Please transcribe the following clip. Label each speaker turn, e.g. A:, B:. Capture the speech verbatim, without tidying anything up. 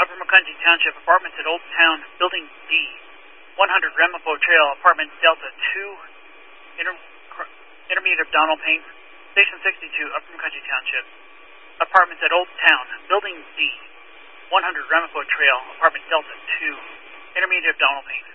A: Upper McCungie Township, apartments at Old Town, Building D, one hundred Ramapo Trail, apartment Delta two, inter, intermediate of Donald Payne, Station sixty-two, Upper McCungie Township, apartments at Old Town, Building D, one hundred Ramapo Trail, apartment Delta two, intermediate of Donald Payne.